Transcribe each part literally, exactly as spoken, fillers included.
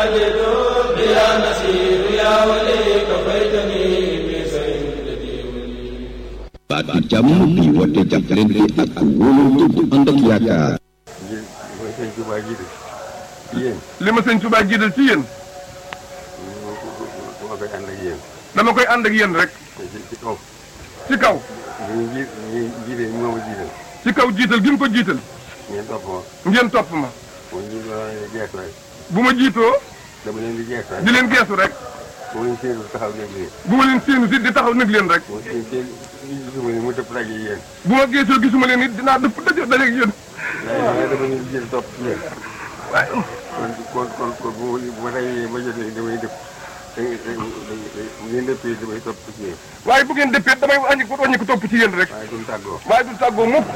مجد يا نصير يا ولي كفيتني بسيد الذي baat bi jàmm bi woote jàppalante ak wóolu te ànd ak yaakaar. li ma sëñ Touba jiital ci yéen. li ma sëñ Touba jiital ci yéen. dama koy ànd ak yéen. dama koy ànd ak yéen rek. ci ci kaw. ci kaw. ñu ji ñu jiite ñu ma jiital. ci kaw jiital gi mu ko jiital. ngeen topp ma. ngeen topp ma. bu ñu doon geesu rek. bu ma jiitoo. dama leen di geesu rek. di leen geesu rek. bu ma leen séenu taxaw nag leen. bu ma leen séenu si di taxaw nag leen rek. bu ma leen séenu gisuma leen mu dëpp daje yéen. bu ma geesoo gisuma leen it dinaa dëpp daje daje ak yéen. waaye dama leen di jël topp ci yéen. waaye. kon kon kon kon bu ma bu ma dajee ma jotee damay dëpp. da bu ngeen dëppee damay topp ci yéen. waaye bu ngeen dëppee damay wàññi ko wàññi ko topp ci yéen rek. waaye duñ tàggoo. waaye du tàggoo mukk.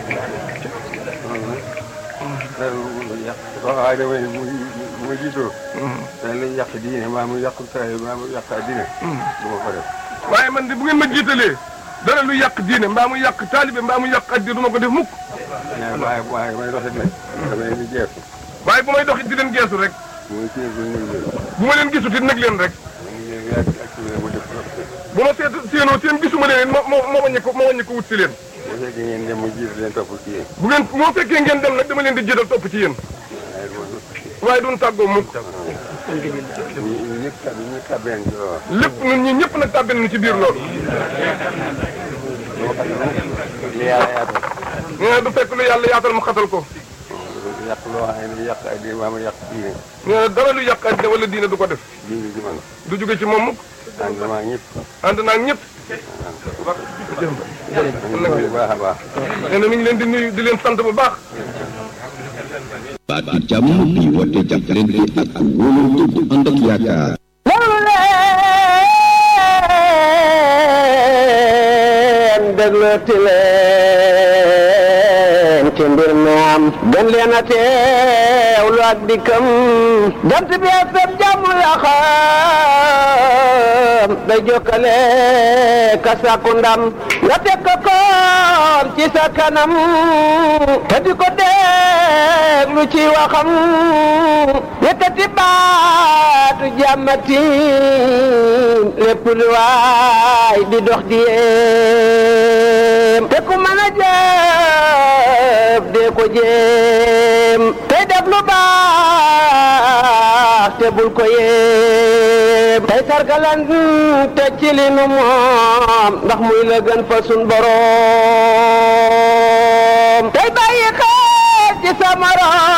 waaye damay bu ma jiitoo. dañ lay yàq diine maa mu yàq saa yi maa mu yàq diine. du ma ko def. waaye man de bu ngeen ma jiitalee dara lu yàq diine mbaa mu yàq taalibe mbaa mu yàq addi du ma ko def mukk. waaye waaye may doxit nag. dama leen di jeexu. waaye bu may doxit di leen geesu rek. muy séen bu ñu leen. bu ma leen gisut it nag leen rek. bu ma seet séenoo seen gisuma leen ma ma ma wàññi ko ma wàññi ko wut si leen. bu fekkee ngeen dem mu jiitu leen topp ci yéen. bu ngeen moo fekkee ngeen dem nag dama leen di jiital topp ci yéen. waaye duñ tàggoo mukk. ñun ñëpp tab ñu tabbeen ci loolu. lépp ñun ñi ñëpp nag tàbbi nañu ci biir loolu. li yàlla yaatal. nee na du fekk lu yàlla yaatal mu xatal ko. yàq loo xam ne yàq ay diine maa ma yàq diine. nee na dara lu yàq addi wala diine du ko def. diine ji man. du jóge ci moom mukk. ànd naa ñëpp. ànd naa ñëpp. bu baax a baax. nee na mi ngi leen di nuyu di leen sant bu baax. baat bi jàmm bi woote jàppalante ak wóolu te ànd ak yaakaar. loolu leen déglooti leen ci mbir mi am gën leen a teewlu ak dikkam jant bi F M jàmm la xam day jokkale ka sàkku ndam nga teg ko koom ci sa kanam te di ko déglu ci waxam yëkkati baatu jàmmati lépp lu waay di dox di yéem te ku mën a jëf dee ko jéem tey def lu baax te bul ko yéem tey sargalan te ci li nu moom ndax muy la gën fa sun boroom tey bàyyi xel ci sa morom